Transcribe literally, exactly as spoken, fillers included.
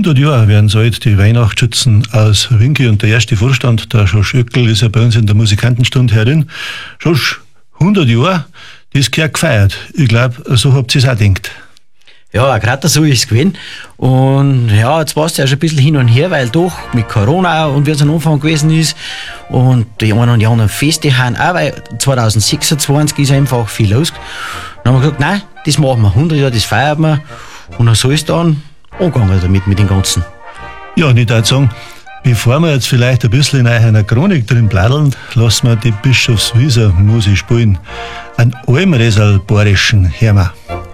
hundert Jahre werden es alt, die Weihnachtsschützen aus Winki, und der erste Vorstand, der Schorsch Öckel, ist ja bei uns in der Musikantenstunde herin. Schorsch, hundert Jahre, das gehört gefeiert. Ich glaube, so habt ihr es auch gedacht. Ja, gerade so ist es gewesen. Und ja, jetzt war es ja schon ein bisschen hin und her, weil doch mit Corona und wie es am Anfang gewesen ist und die einen und die anderen Feste haben auch, weil zwanzig sechsundzwanzig ist einfach viel los. Dann haben wir gesagt, nein, das machen wir, hundert Jahre, das feiern wir. Und dann so ist es dann angegangen damit, mit dem Ganzen. Ja, und ich würde sagen, bevor wir jetzt vielleicht ein bisschen in einer Chronik drin bladdeln, lassen wir die Bischofswieser Musik spielen. Einen Almresalbarischen hören wir.